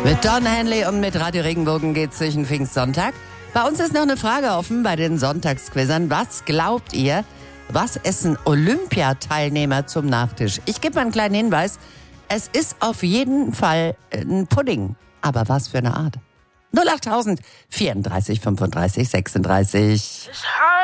Mit Don Henley und mit Radio Regenbogen geht's durch den Pfingstsonntag. Bei uns ist noch eine Frage offen bei den Sonntagsquizzern. Was glaubt ihr, was essen Olympiateilnehmer zum Nachtisch? Ich gebe mal einen kleinen Hinweis. Es ist auf jeden Fall ein Pudding. Aber was für eine Art? 08000 34 35 36.